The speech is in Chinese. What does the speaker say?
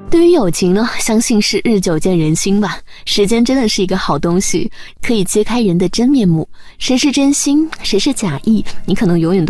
对于友情呢，相信是日久见人心吧。时间真的是一个好东西，可以揭开人的真面目，谁是真心，谁是假意，你可能永远都